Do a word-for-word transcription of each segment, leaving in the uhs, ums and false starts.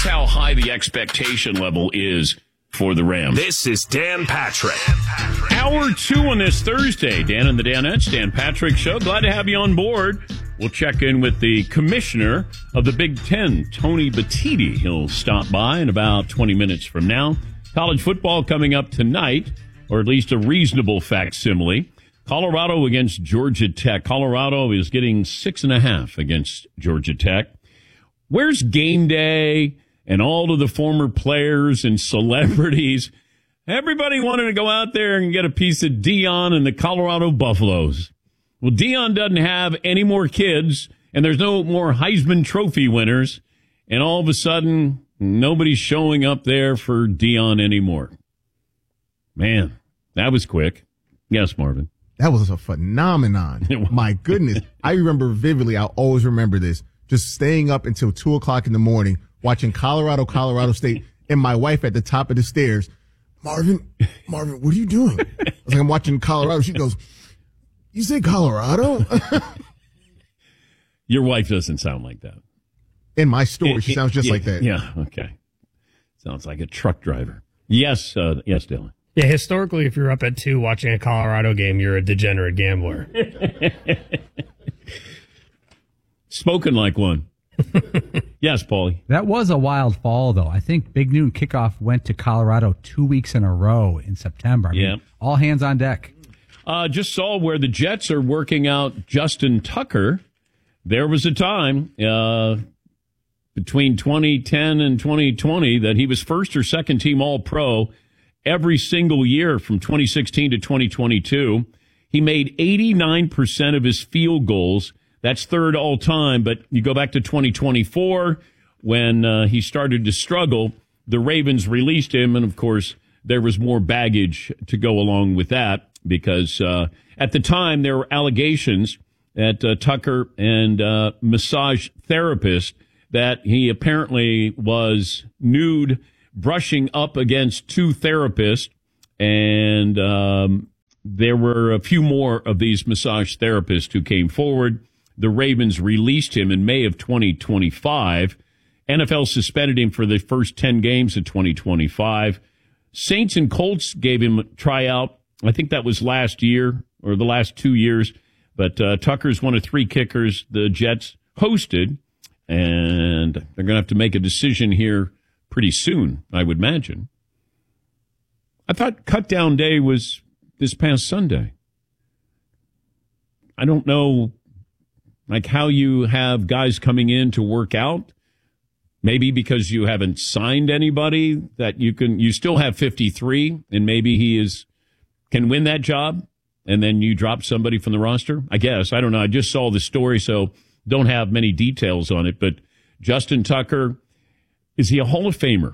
how high the expectation level is for the Rams. This is Dan Patrick. Hour two on this Thursday. Dan and the Danettes, Dan Patrick Show. Glad to have you on board. We'll check in with the commissioner of the Big Ten, Tony Batiti. He'll stop by in about twenty minutes from now. College football coming up tonight, or at least a reasonable facsimile. Colorado against Georgia Tech. Colorado is getting six and a half against Georgia Tech. Where's game day and all of the former players and celebrities? Everybody wanted to go out there and get a piece of Deion and the Colorado Buffaloes. Well, Deion doesn't have any more kids, and there's no more Heisman Trophy winners, and all of a sudden, nobody's showing up there for Deion anymore. Man, that was quick. Yes, Marvin. That was a phenomenon. My goodness. I remember vividly, I'll always remember this, just staying up until two o'clock in the morning, watching Colorado, Colorado State, and my wife at the top of the stairs. Marvin, Marvin, what are you doing? I was like, I'm watching Colorado. She goes, you say Colorado? Your wife doesn't sound like that. In my story, she it, sounds just it, like that. Yeah, okay. Sounds like a truck driver. Yes, uh, yes, Dylan. Yeah, historically, if you're up at two watching a Colorado game, you're a degenerate gambler. Spoken like one. Yes, Paulie. That was a wild fall, though. I think Big Noon Kickoff went to Colorado two weeks in a row in September. I mean, yeah. All hands on deck. Uh, just saw where the Jets are working out Justin Tucker. There was a time uh, between twenty ten and twenty twenty that he was first or second team All-Pro every single year from twenty sixteen to twenty twenty-two. He made eighty-nine percent of his field goals. That's third all time, but you go back to twenty twenty-four when uh, he started to struggle. The Ravens released him, and of course, there was more baggage to go along with that because uh, at the time there were allegations that uh, Tucker and uh, massage therapist that he apparently was nude, brushing up against two therapists, and um, there were a few more of these massage therapists who came forward. The Ravens released him in May of twenty twenty-five. N F L suspended him for the first ten games of twenty twenty-five. Saints and Colts gave him a tryout. I think that was last year or the last two years. But uh, Tucker's one of three kickers the Jets hosted, and they're going to have to make a decision here pretty soon, I would imagine. I thought cut down day was this past Sunday. I don't know, like, how you have guys coming in to work out. Maybe because you haven't signed anybody that you can, you still have fifty-three, and maybe he is can win that job, and then you drop somebody from the roster. I guess I don't know. I just saw the story, so don't have many details on it. But Justin Tucker, is he a Hall of Famer?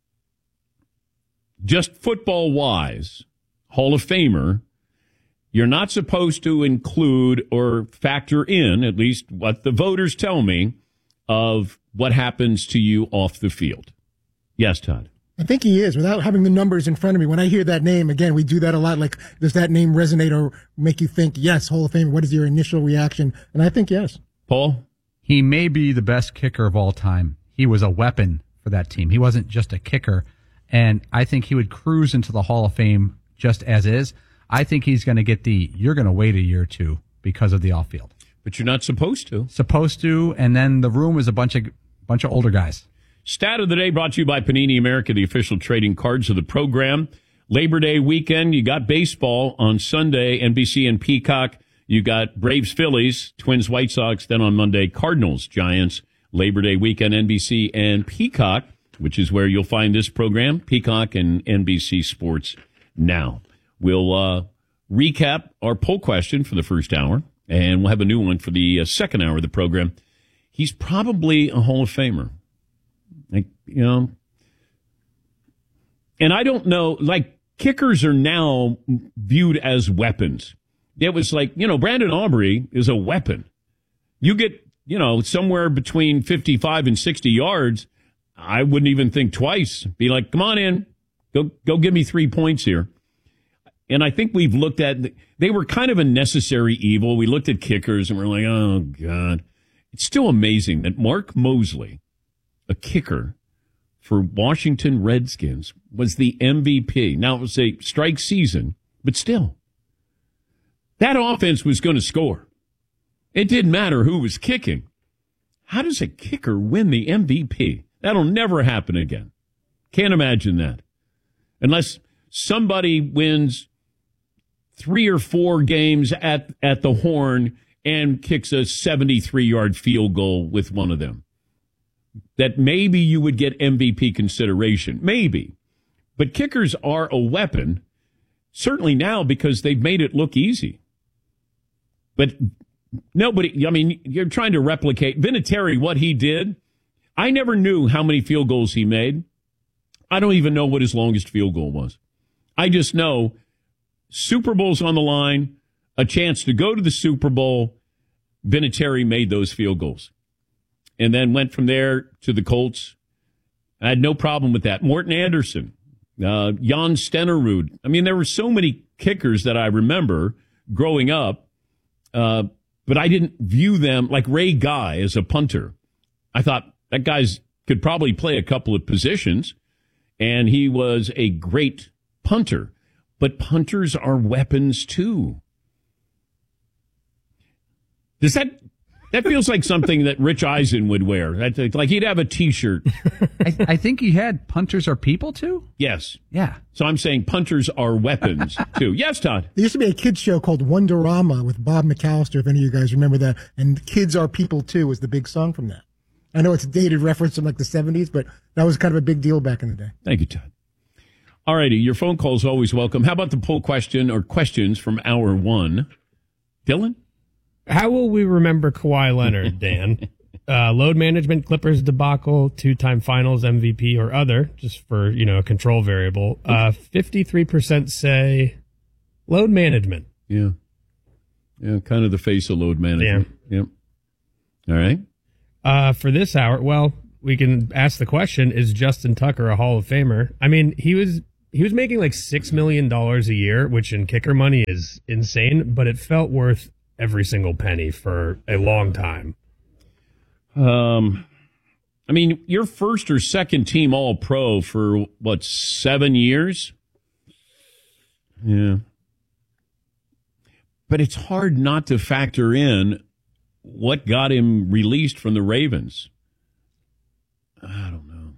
Just football wise, Hall of Famer. You're not supposed to include or factor in, at least what the voters tell me, of what happens to you off the field. Yes, Todd. I think he is, without having the numbers in front of me. When I hear that name, again, we do that a lot. Like, does that name resonate or make you think, yes, Hall of Fame? What is your initial reaction? And I think yes. Paul? He may be the best kicker of all time. He was a weapon for that team. He wasn't just a kicker. And I think he would cruise into the Hall of Fame just as is. I think he's going to get the, you're going to wait a year or two because of the off field. But you're not supposed to. Supposed to, and then the room is a bunch of bunch of older guys. Stat of the day brought to you by Panini America, the official trading cards of the program. Labor Day weekend, you got baseball on Sunday, N B C and Peacock. You got Braves, Phillies, Twins, White Sox. Then on Monday, Cardinals, Giants. Labor Day weekend, N B C and Peacock, which is where you'll find this program, Peacock and N B C Sports Now. We'll uh, recap our poll question for the first hour, and we'll have a new one for the uh, second hour of the program. He's probably a Hall of Famer. Like, you know, and I don't know, like, kickers are now viewed as weapons. It was like, you know, Brandon Aubrey is a weapon. You get, you know, somewhere between fifty-five and sixty yards, I wouldn't even think twice. Be like, come on in, go, go give me three points here. And I think we've looked at, they were kind of a necessary evil. We looked at kickers and we're like, oh, God. It's still amazing that Mark Mosley, a kicker for Washington Redskins was the M V P. Now, it was a strike season, but still, that offense was going to score. It didn't matter who was kicking. How does a kicker win the M V P? That'll never happen again. Can't imagine that. Unless somebody wins three or four games at, at the Horn and kicks a seventy-three-yard field goal with one of them. That maybe you would get M V P consideration. Maybe. But kickers are a weapon, certainly now because they've made it look easy. But nobody, I mean, you're trying to replicate Vinatieri, what he did. I never knew how many field goals he made. I don't even know what his longest field goal was. I just know Super Bowl's on the line, a chance to go to the Super Bowl. Vinatieri made those field goals. And then went from there to the Colts. I had no problem with that. Morton Anderson, uh, Jan Stenerud. I mean, there were so many kickers that I remember growing up, uh, but I didn't view them like Ray Guy as a punter. I thought that guy's could probably play a couple of positions, and he was a great punter. But punters are weapons, too. Does that... That feels like something that Rich Eisen would wear. That, like he'd have a T-shirt. I, I think he had punters are people too. Yes. Yeah. So I'm saying punters are weapons too. Yes, Todd. There used to be a kids show called Wonderama with Bob McAllister, if any of you guys remember that. And Kids Are People Too was the big song from that. I know it's a dated reference from like the seventies, but that was kind of a big deal back in the day. Thank you, Todd. All righty. Your phone call is always welcome. How about the poll question or questions from hour one? Dylan? How will we remember Kawhi Leonard, Dan? uh, load management, Clippers debacle, two-time finals M V P or other, just for, you know, a control variable. Uh, fifty-three percent say load management. Yeah. Yeah, kind of the face of load management. Yeah. Yep. All right. Uh, for this hour, well, we can ask the question, is Justin Tucker a Hall of Famer? I mean, he was he was making like six million dollars a year, which in kicker money is insane, but it felt worth every single penny for a long time. Um, I mean, you're first or second team All-Pro for, what, seven years? Yeah. But it's hard not to factor in what got him released from the Ravens. I don't know.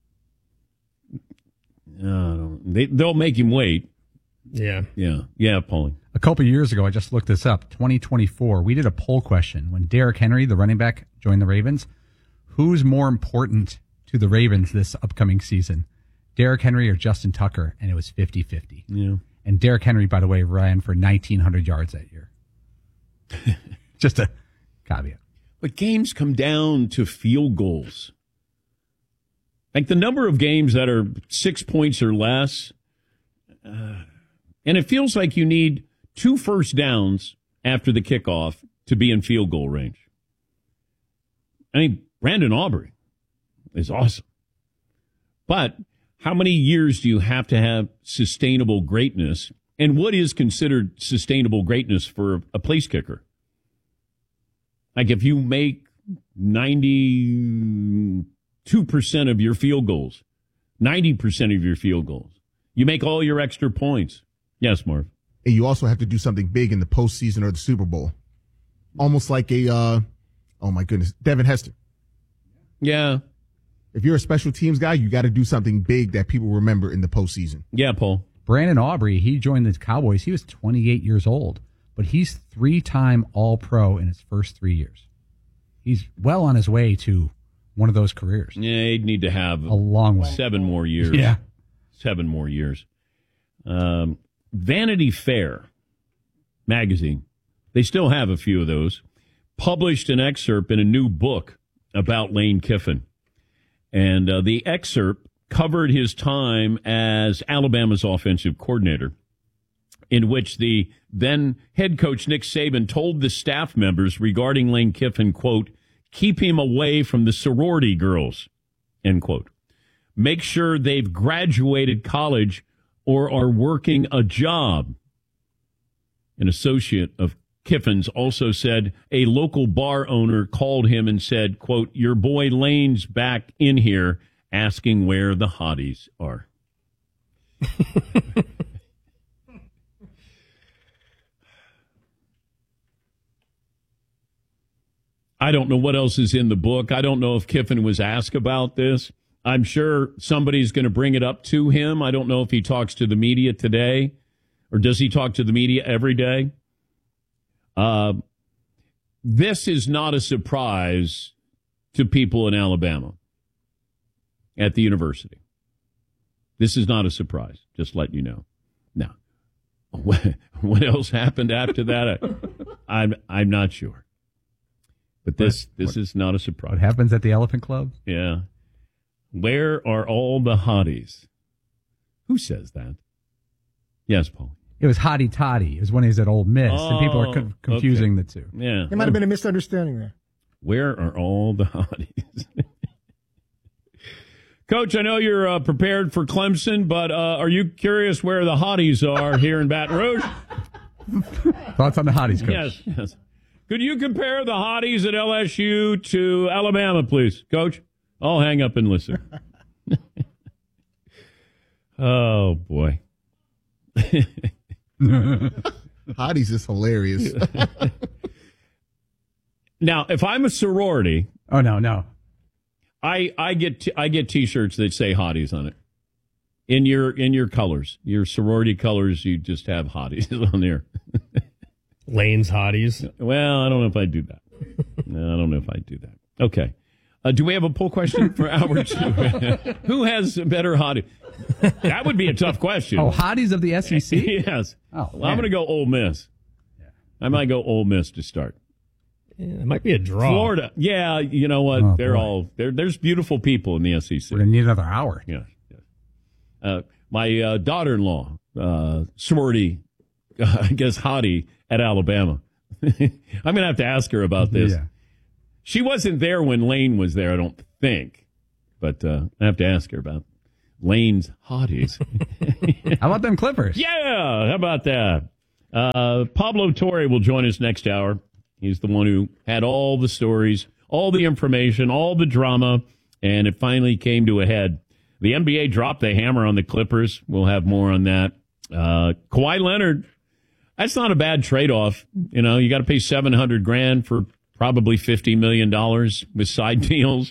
I don't, they, they'll make him wait. Yeah. Yeah. Yeah, Paulie. A couple of years ago, I just looked this up, twenty twenty-four, we did a poll question when Derrick Henry, the running back, joined the Ravens. Who's more important to the Ravens this upcoming season, Derrick Henry or Justin Tucker? And it was fifty-fifty. Yeah. And Derrick Henry, by the way, ran for nineteen hundred yards that year. Just a caveat. But games come down to field goals. Like the number of games that are six points or less, uh, and it feels like you need two first downs after the kickoff to be in field goal range. I mean, Brandon Aubrey is awesome. But how many years do you have to have sustainable greatness? And what is considered sustainable greatness for a place kicker? Like if you make ninety-two percent of your field goals, ninety percent of your field goals, you make all your extra points. Yes, Marv. And you also have to do something big in the postseason or the Super Bowl. Almost like a, uh, oh my goodness, Devin Hester. Yeah. If you're a special teams guy, you got to do something big that people remember in the postseason. Yeah, Paul. Brandon Aubrey, he joined the Cowboys. He was twenty-eight years old, but he's three-time All-Pro in his first three years. He's well on his way to one of those careers. Yeah, he'd need to have a long way. Seven more years. Yeah. Seven more years. Um, Vanity Fair magazine, they still have a few of those, published an excerpt in a new book about Lane Kiffin. And uh, the excerpt covered his time as Alabama's offensive coordinator, in which the then head coach Nick Saban told the staff members regarding Lane Kiffin, quote, keep him away from the sorority girls, end quote. Make sure they've graduated college or are working a job. An associate of Kiffin's also said a local bar owner called him and said, quote, your boy Lane's back in here asking where the hotties are. I don't know what else is in the book. I don't know if Kiffin was asked about this. I'm sure somebody's going to bring it up to him. I don't know if he talks to the media today, or does he talk to the media every day? Uh, this is not a surprise to people in Alabama at the university. This is not a surprise, just letting you know. Now, what, what else happened after that? I, I'm I'm not sure. But this what, this is not a surprise. What happens at the Elephant Club? Yeah. Where are all the hotties? Who says that? Yes, Paul. It was Hottie Toddy. It was when he was at Ole Miss, oh, and people are co- confusing okay. the two. Yeah. There might have been a misunderstanding there. Where are all the hotties? Coach, I know you're uh, prepared for Clemson, but uh, are you curious where the hotties are here in Baton Rouge? Thoughts on the hotties, Coach? Yes, yes. Could you compare the hotties at L S U to Alabama, please, Coach? I'll hang up and listen. Oh, boy. Hotties is hilarious. Now, if I'm a sorority... Oh, no, no. I, I get t- I get T-shirts that say hotties on it. In your in your colors. Your sorority colors, you just have hotties on there. Lane's hotties. Well, I don't know if I'd do that. No, I don't know if I'd do that. Okay. Uh, do we have a poll question for hour two? Who has a better hottie? That would be a tough question. Oh, hotties of the S E C? Yes. Oh, well, I'm going to go Ole Miss. Yeah. I might go Ole Miss to start. Yeah, it might be a draw. Florida. Yeah, you know what? Oh, they're boy. all, they're, there's beautiful people in the S E C. We're going to need another hour. Yes. yes. Uh, my uh, daughter-in-law, uh, sorority, uh, I guess, hottie at Alabama. I'm going to have to ask her about this. Yeah. She wasn't there when Lane was there, I don't think. But uh, I have to ask her about Lane's hotties. How about them Clippers? Yeah, how about that? Uh, Pablo Torre will join us next hour. He's the one who had all the stories, all the information, all the drama, and it finally came to a head. The N B A dropped the hammer on the Clippers. We'll have more on that. Uh, Kawhi Leonard, that's not a bad trade-off. You know, you got to pay seven hundred grand for probably fifty million dollars with side deals.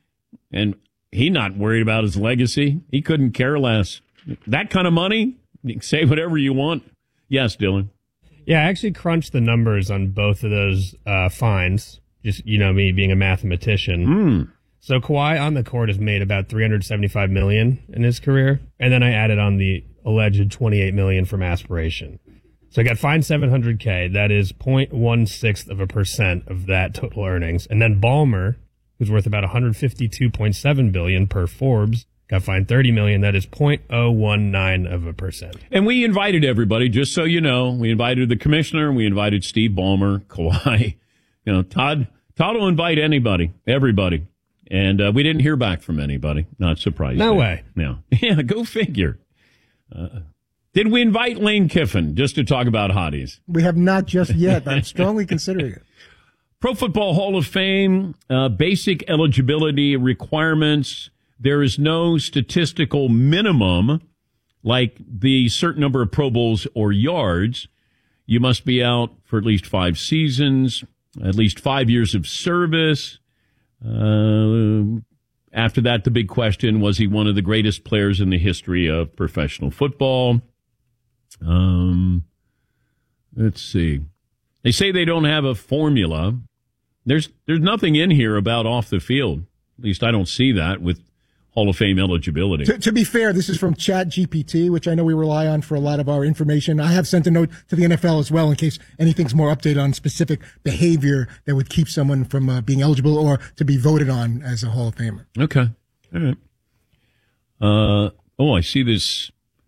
And he's not worried about his legacy. He couldn't care less. That kind of money, you can say whatever you want. Yes, Dylan. Yeah, I actually crunched the numbers on both of those uh, fines. Just, you know, me being a mathematician. Mm. So Kawhi on the court has made about three hundred seventy-five million dollars in his career. And then I added on the alleged twenty-eight million dollars from aspiration. So I got fined seven hundred K. That is zero point one six of a percent of that total earnings. And then Ballmer, who's worth about one hundred fifty-two point seven billion dollars per Forbes, got fined thirty million dollars. That is zero point zero one nine of a percent. And we invited everybody, just so you know. We invited the commissioner. We invited Steve Ballmer, Kawhi. You know, Todd. Todd will invite anybody, everybody. And uh, we didn't hear back from anybody. Not surprised. No way. No. Yeah, go figure. Uh, Did we invite Lane Kiffin just to talk about hotties? We have not just yet. I'm strongly considering it. Pro Football Hall of Fame, uh, basic eligibility requirements. There is no statistical minimum like the certain number of Pro Bowls or yards. You must be out for at least five seasons, at least five years of service. Uh, after that, the big question, was he one of the greatest players in the history of professional football? Um, let's see. They say they don't have a formula. There's there's nothing in here about off the field. At least I don't see that with Hall of Fame eligibility. To, to be fair, this is from Chat G P T, which I know we rely on for a lot of our information. I have sent a note to the N F L as well in case anything's more updated on specific behavior that would keep someone from uh, being eligible or to be voted on as a Hall of Famer. Okay. All right. Uh, oh, I see this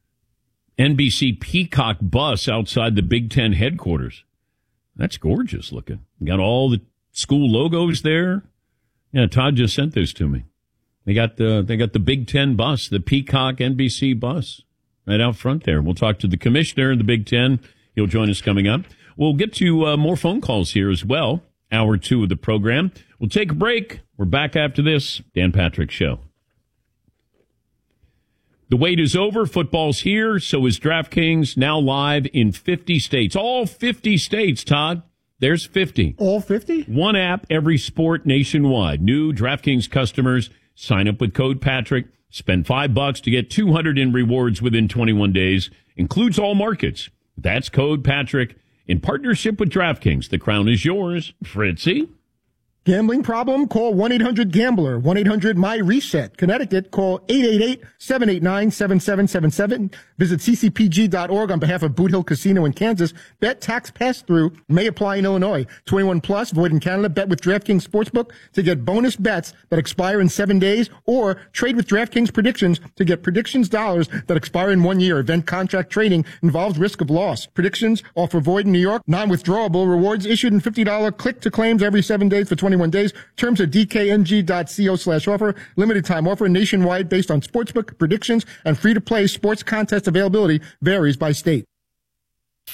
N B C Peacock bus outside the Big Ten headquarters. That's gorgeous looking. Got all the school logos there. Yeah, Todd just sent those to me. They got the they got the Big Ten bus, the Peacock N B C bus, right out front there. We'll talk to the commissioner of the Big Ten. He'll join us coming up. We'll get to uh, more phone calls here as well. Hour two of the program. We'll take a break. We're back after this. Dan Patrick Show. The wait is over. Football's here. So is DraftKings, now live in fifty states. All fifty states, Todd. There's fifty. All fifty? One app, every sport nationwide. New DraftKings customers sign up with code Patrick. Spend five bucks to get two hundred in rewards within twenty-one days. Includes all markets. That's code Patrick in partnership with DraftKings. The crown is yours. Fritzy? Gambling problem? Call one eight hundred gambler. one eight hundred my reset. Connecticut, call eight eight eight, seven eight nine, seven seven seven seven. Visit c c p g dot org on behalf of Boot Hill Casino in Kansas. Bet tax pass-through may apply in Illinois. twenty-one plus, void in Canada. Bet with DraftKings Sportsbook to get bonus bets that expire in seven days, or trade with DraftKings Predictions to get predictions dollars that expire in one year. Event contract trading involves risk of loss. Predictions offer void in New York. Non-withdrawable. Rewards issued in fifty dollars click to claims every seven days for twenty-one days. Terms at d k n g dot co slash offer. Limited time offer nationwide based on sportsbook predictions, and free to play sports contest availability varies by state.